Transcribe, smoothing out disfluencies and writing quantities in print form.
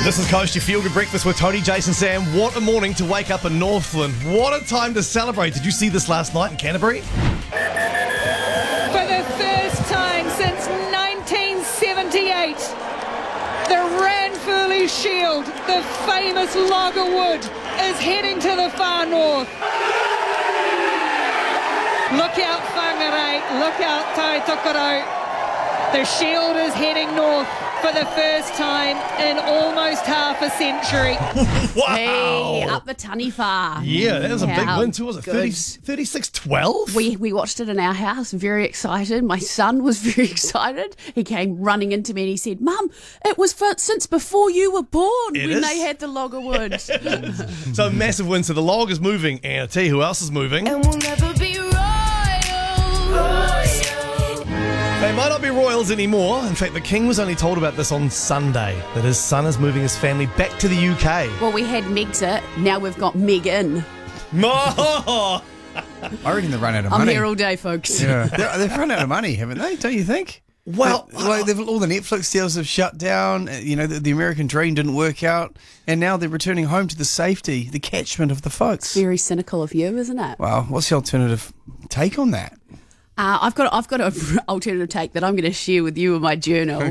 This is Coast, your feel-good breakfast with Tony, Jason, Sam. What a morning to wake up in Northland. What a time to celebrate. Did you see this last night in Canterbury? For the first time since 1978, the Ranfurly Shield, the famous Logger Wood, is heading to the far north. Look out, Whangarei. Look out, Taitokoro. The Shield is heading north for the first time in almost half a century. Wow. Hey, up the Taniwha. Yeah, that was a big How win too. Was it good. 36-12? We watched it in our house, very excited. My son was very excited. He came running into me and he said, Mum, it was since before you were born It when is? they had the Loggerwood. So massive win. So the log is moving. And I'll tell you who else is moving. And we'll never be royal. They might not be royals anymore. In fact, the king was only told about this on Sunday, that his son is moving his family back to the UK. Well, we had Megxit, now we've got Megan. Oh! I reckon they've run out of I'm money. here all day, folks. Yeah. They've run out of money, haven't they? Don't you think? Well, all the Netflix deals have shut down. You know, the American dream didn't work out, and now they're returning home to the safety, the catchment of the folks. Very cynical of you, isn't it? Well, what's the alternative take on that? I've got an alternative take that I'm going to share with you in my journal.